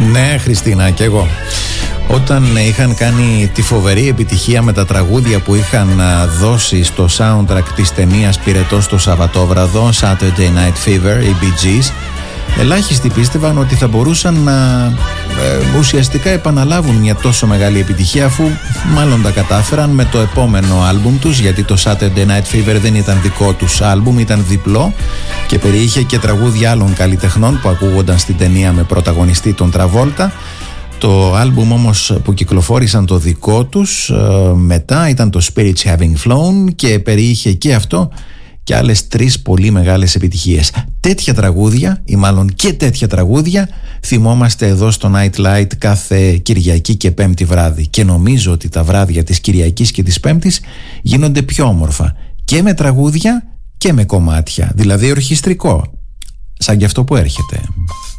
Ναι, Χριστίνα, και εγώ. Όταν είχαν κάνει τη φοβερή επιτυχία με τα τραγούδια που είχαν δώσει στο soundtrack της ταινίας Πυρετός το Σαββατόβραδο, Saturday Night Fever, οι Bee Gees, ελάχιστοι πίστευαν ότι θα μπορούσαν να ουσιαστικά επαναλάβουν μια τόσο μεγάλη επιτυχία, αφού μάλλον τα κατάφεραν με το επόμενο άλμπουμ τους, γιατί το Saturday Night Fever δεν ήταν δικό τους άλμπουμ, ήταν διπλό και περιείχε και τραγούδια άλλων καλλιτεχνών που ακούγονταν στην ταινία με πρωταγωνιστή τον Τραβόλτα. Το άλμπουμ όμως που κυκλοφόρησαν το δικό τους μετά ήταν το Spirits Having Flown και περιείχε και αυτό και άλλες 3 πολύ μεγάλες επιτυχίες. Τέτοια τραγούδια, ή μάλλον και τέτοια τραγούδια, θυμόμαστε εδώ στο Nightlight κάθε Κυριακή και Πέμπτη βράδυ. Και νομίζω ότι τα βράδια της Κυριακής και της Πέμπτης γίνονται πιο όμορφα και με τραγούδια και με κομμάτια, δηλαδή ορχιστρικό, σαν και αυτό που έρχεται.